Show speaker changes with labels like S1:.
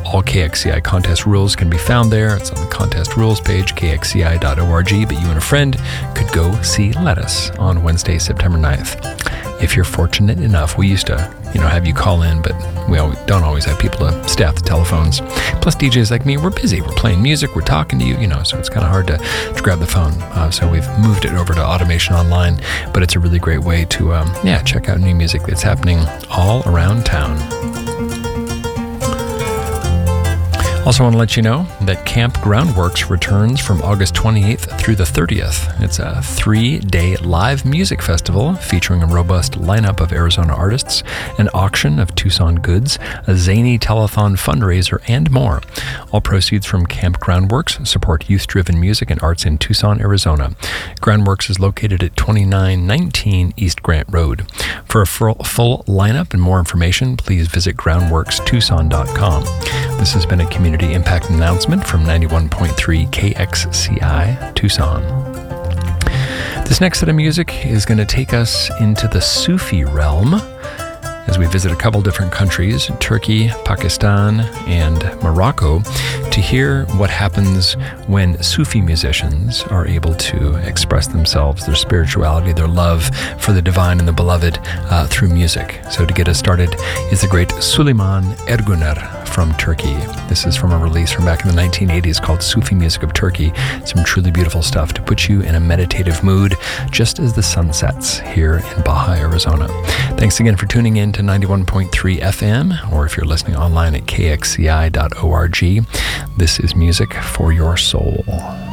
S1: All KXCI contest rules can be found there. It's on the contest rules page, kxci.org. But you and a friend could go see Lettuce on Wednesday, September 9th. If you're fortunate enough, we used to, have you call in, but we don't always have people to staff the telephones. Plus, DJs like me, we're busy. We're playing music, we're talking to you, so it's kind of hard to grab the phone. So we've moved it over to Automation Online, but it's a really great way to, check out new music that's happening all around town. Also want to let you know that Camp Groundworks returns from August 28th through the 30th. It's a 3-day live music festival featuring a robust lineup of Arizona artists, an auction of Tucson goods, a zany telethon fundraiser, and more. All proceeds from Camp Groundworks support youth-driven music and arts in Tucson, Arizona. Groundworks is located at 2919 East Grant Road. For a full lineup and more information, please visit groundworkstucson.com. This has been a community impact announcement from 91.3 KXCI Tucson. This next set of music is going to take us into the Sufi realm as we visit a couple different countries, Turkey, Pakistan, and Morocco, to hear what happens when Sufi musicians are able to express themselves, their spirituality, their love for the divine and the beloved through music. So to get us started is the great Süleyman Erguner from Turkey. This is from a release from back in the 1980s called Sufi Music of Turkey. Some truly beautiful stuff to put you in a meditative mood just as the sun sets here in Baja, Arizona. Thanks again for tuning in to 91.3 FM, or if you're listening online at kxci.org. This is music for your soul.